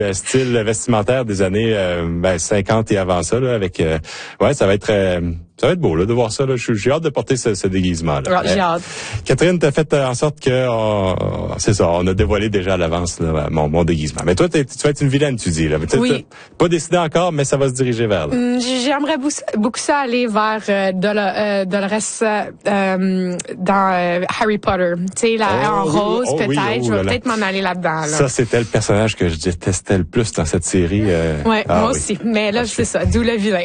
Style vestimentaire des années 50 et avant ça, là, avec ça va être beau là, de voir ça. Là. J'ai hâte de porter ce déguisement-là. Ouais, j'ai hâte. Catherine, t'as fait en sorte que c'est ça, on a dévoilé déjà à l'avance là, mon déguisement. Mais toi, tu vas être une vilaine, tu dis. Là. Oui. T'as pas décidé encore, mais ça va se diriger vers là. J'aimerais beaucoup ça aller vers Dolores dans Harry Potter. Tu sais, en rose, peut-être. Je vais peut-être m'en aller là-dedans. Là. Ça, c'était le personnage que je détestais le plus dans cette série. Moi aussi. Mais là, c'est ça. D'où le vilain.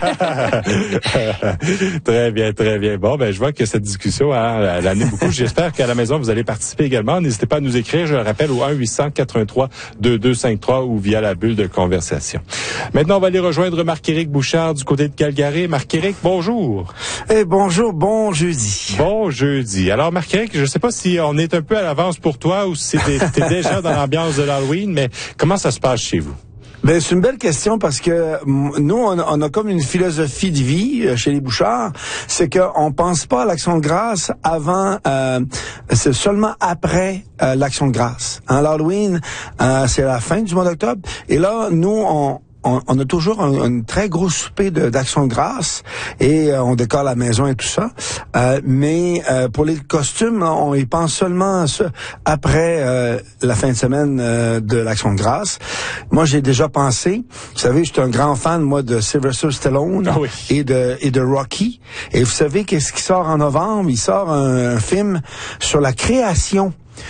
Très bien, très bien. Bon, je vois que cette discussion, elle en est beaucoup. J'espère qu'à la maison, vous allez participer également. N'hésitez pas à nous écrire, je le rappelle, au 1-800-83-2253 ou via la bulle de conversation. Maintenant, on va aller rejoindre Marc-Éric Bouchard du côté de Calgary. Marc-Éric, bonjour. Bonjour, bon jeudi. Bon jeudi. Alors, Marc-Éric, je ne sais pas si on est un peu à l'avance pour toi ou si t'es déjà dans l'ambiance de l'Halloween, mais comment ça se passe chez vous? C'est une belle question parce que nous, on a comme une philosophie de vie chez les Bouchards, c'est qu'on pense pas à l'Action de grâce avant, c'est seulement après l'Action de grâce. L'Halloween, c'est la fin du mois d'octobre. Et là, nous, on a toujours un très gros souper d'Action de grâce et on décore la maison et tout ça. Mais pour les costumes, on y pense seulement après la fin de semaine de l'Action de grâce. Moi, j'ai déjà pensé. Vous savez, je suis un grand fan, moi, de Sylvester Stallone et de Rocky. Et vous savez qu'est-ce qui sort en novembre? Il sort un film sur la création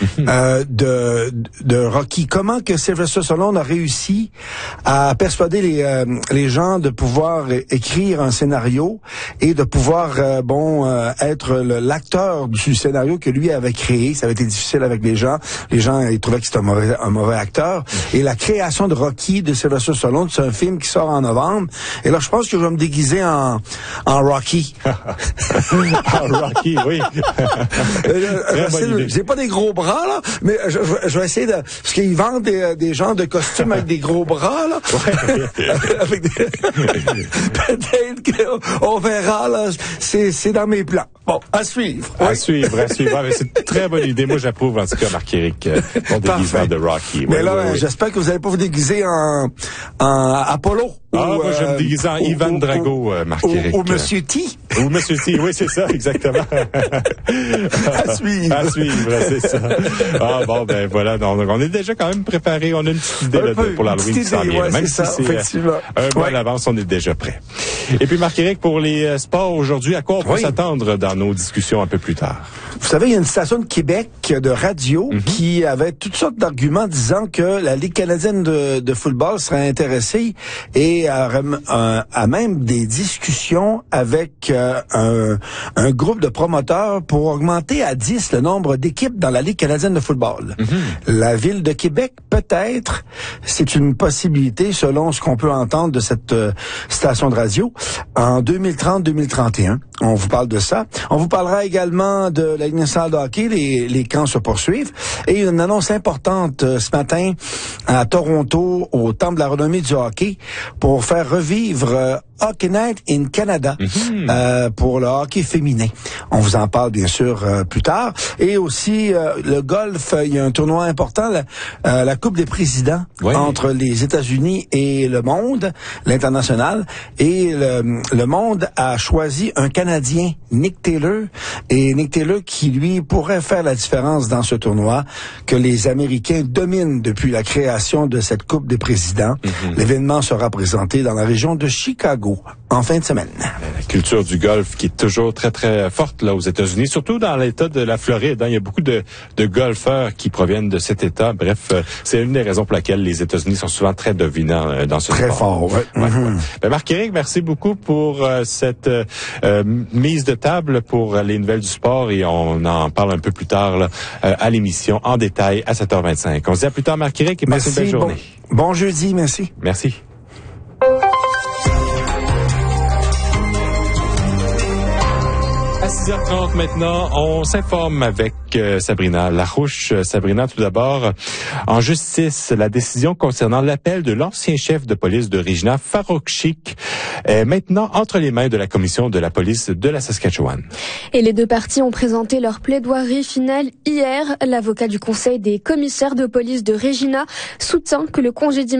de Rocky. Comment que Sylvester Stallone a réussi à persuader les gens de pouvoir écrire un scénario et de pouvoir être l'acteur du scénario que lui avait créé. Ça avait été difficile avec les gens. Les gens ils trouvaient que c'était un mauvais acteur. Et la création de Rocky de Sylvester Stallone, c'est un film qui sort en novembre. Et là, je pense que je vais me déguiser en Rocky. En Rocky, oui. J'ai pas des gros bras, là, mais je vais essayer de... Parce qu'ils vendent des gens de costumes avec des gros bras, là. Peut-être qu'on verra, là. C'est dans mes plans. Bon, à suivre. À suivre. C'est une très bonne idée. Moi, j'approuve, en tout cas, Marc-Éric, mon déguisement de Rocky. Mais j'espère que vous n'allez pas vous déguiser en Apollo. Moi, je vais me déguiser en Ivan Drago, Marc-Éric. Ou Monsieur T. Ou Monsieur T, oui, c'est ça, exactement. À suivre. À suivre, c'est ça. Voilà, on est déjà quand même préparé. On a une petite idée pour l'Halloween qui s'en vient. Même si c'est un mois à l'avance, on est déjà prêt. Et puis, Marc-Éric, pour les sports aujourd'hui, à quoi on peut s'attendre dans nos discussions un peu plus tard? Vous savez, il y a une station de Québec de radio qui avait toutes sortes d'arguments disant que la Ligue canadienne de football serait intéressée et a même des discussions avec un groupe de promoteurs pour augmenter à 10 le nombre d'équipes dans la Ligue canadienne de football. La Ville de Québec, peut-être, c'est une possibilité selon ce qu'on peut entendre de cette station de radio. En 2030-2031, on vous parle de ça. On vous parlera également de la Ligue nationale de hockey, les camps se poursuivent. Et une annonce importante ce matin à Toronto, au Temple de la renommée du hockey, pour faire revivre Hockey Night in Canada pour le hockey féminin. On vous en parle bien sûr plus tard. Et aussi le golf, il y a un tournoi important, la Coupe des présidents entre les États-Unis et le monde, l'international. Et le monde a choisi un Canadien, Nick Taylor. Et Nick Taylor qui, lui, pourrait faire la différence dans ce tournoi que les Américains dominent depuis la création de cette Coupe des présidents. L'événement sera présenté dans la région de Chicago en fin de semaine. La culture du golf qui est toujours très, très forte là aux États-Unis, surtout dans l'État de la Floride. Il y a beaucoup de golfeurs qui proviennent de cet État. Bref, c'est une des raisons pour laquelle les États-Unis sont souvent très dominants dans ce sport. Très fort, Marc-Éric, merci beaucoup pour cette mise de table pour les nouvelles du sport et on en parle un peu plus tard là, à l'émission en détail à 7h25. On se dit à plus tard, Marc-Éric, et passe une belle journée. Bon jeudi, merci. Merci. À 6h30 maintenant, on s'informe avec Sabrina Larouche. Sabrina, tout d'abord, en justice, la décision concernant l'appel de l'ancien chef de police de Regina, Farouk Chic, est maintenant entre les mains de la commission de la police de la Saskatchewan. Et les deux parties ont présenté leur plaidoirie finale hier. L'avocat du conseil des commissaires de police de Regina soutient que le congédiement